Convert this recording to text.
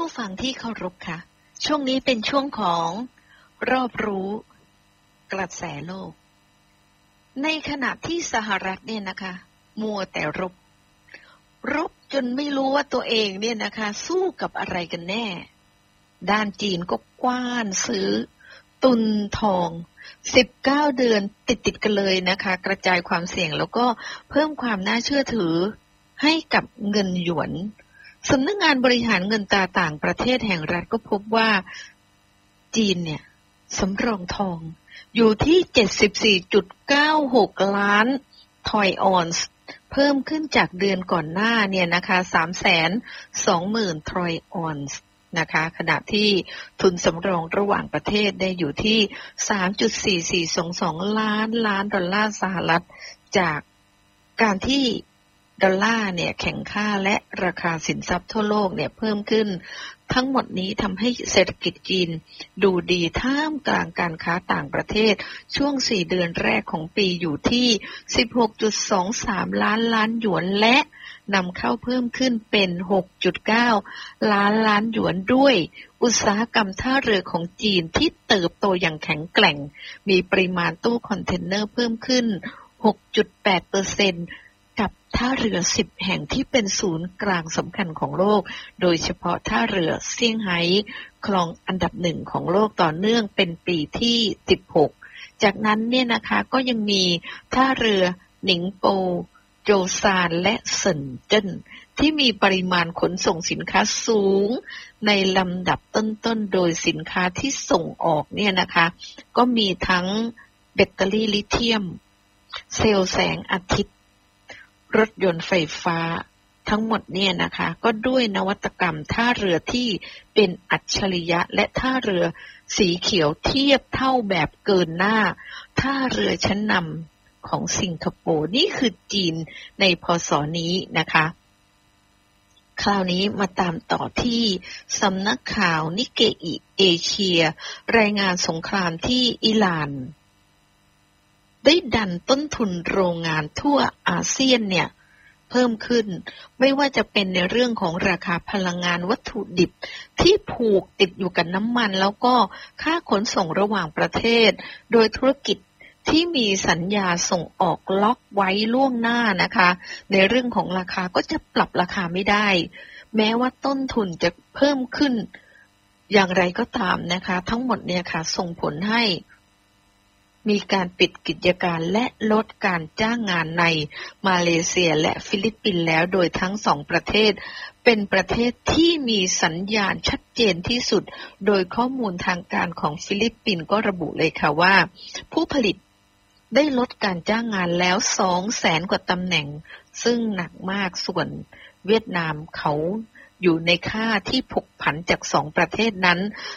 ผู้ฟังที่เคารพค่ะช่วงนี้เป็นช่วงของรอบรู้กระแสโลกในขณะที่สหรัฐเนี่ยนะคะมัวแต่รบจนไม่รู้ว่าตัวเองเนี่ยนะคะสู้กับอะไรกันแน่ด้านจีนก็กว้านซื้อตุนทอง19 เดือนติดกันเลยนะคะกระจายความเสี่ยงแล้วก็เพิ่มความน่าเชื่อถือให้กับเงินหยวนสำนักงานบริหารเงินตราต่างประเทศแห่งรัฐก็พบว่าจีนเนี่ยสำรองทองอยู่ที่ 74.96 ล้านทอยออนซ์เพิ่มขึ้นจากเดือนก่อนหน้าเนี่ยนะคะ 320,000 ทอยออนซ์นะคะขณะที่ทุนสำรองระหว่างประเทศได้อยู่ที่ 3.4422 ล้านดอลลาร์สหรัฐจากการที่ดอลลาร์เนี่ยแข็งค่าและราคาสินทรัพย์ทั่วโลกเนี่ยเพิ่มขึ้นทั้งหมดนี้ทำให้เศรษฐกิจจีนดูดีท่ามกลางการค้าต่างประเทศช่วง4 เดือนแรกของปีอยู่ที่ 16.23 ล้านหยวนและนำเข้าเพิ่มขึ้นเป็น 6.9 ล้านหยวนด้วยอุตสาหกรรมท่าเรือของจีนที่เติบโตอย่างแข็งแกร่งมีปริมาณตู้คอนเทนเนอร์เพิ่มขึ้น 6.8%กับท่าเรือ10 แห่งที่เป็นศูนย์กลางสำคัญของโลกโดยเฉพาะท่าเรือเซี่ยงไฮ้ครองอันดับ1ของโลกต่อเนื่องเป็นปีที่16จากนั้นเนี่ยนะคะก็ยังมีท่าเรือหนิงโปโจซานและเซินเจิ้นที่มีปริมาณขนส่งสินค้าสูงในลำดับต้นๆโดยสินค้าที่ส่งออกเนี่ยนะคะก็มีทั้งแบตเตอรี่ลิเธียมเซลล์แสงอาทิตย์รถยนต์ไฟฟ้าทั้งหมดเนี่ยนะคะก็ด้วยนวัตกรรมท่าเรือที่เป็นอัจฉริยะและท่าเรือสีเขียวเทียบเท่าแบบเกินหน้าท่าเรือชั้นนำของสิงคโปร์นี่คือจีนในพ.ศ.นี้นะคะคราวนี้มาตามต่อที่สำนักข่าวนิเกอิเอเชียรายงานสงครามที่อิหร่านได้ดันต้นทุนโรงงานทั่วอาเซียนเนี่ยเพิ่มขึ้นไม่ว่าจะเป็นในเรื่องของราคาพลังงานวัตถุดิบที่ผูกติดอยู่กับน้ำมันแล้วก็ค่าขนส่งระหว่างประเทศโดยธุรกิจที่มีสัญญาส่งออกล็อกไว้ล่วงหน้านะคะในเรื่องของราคาก็จะปรับราคาไม่ได้แม้ว่าต้นทุนจะเพิ่มขึ้นอย่างไรก็ตามนะคะทั้งหมดเนี่ยค่ะส่งผลให้มีการปิดกิจการและลดการจ้างงานในมาเลเซียและฟิลิปปินส์แล้วโดยทั้งสองประเทศเป็นประเทศที่มีสัญญาณชัดเจนที่สุดโดยข้อมูลทางการของฟิลิปปินส์ก็ระบุเลยค่ะว่าผู้ผลิตได้ลดการจ้างงานแล้ว 200,000 กว่าตำแหน่งซึ่งหนักมากส่วนเวียดนามเขาอยู่ในค่าที่ผกผันจาก2 ประเทศนั้น